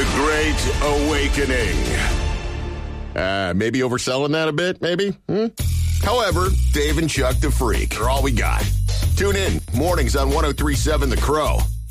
The Great Awakening. Maybe overselling that a bit, maybe? However, Dave and Chuck the Freak are all we got. Tune in, mornings on 103.7 The Crow.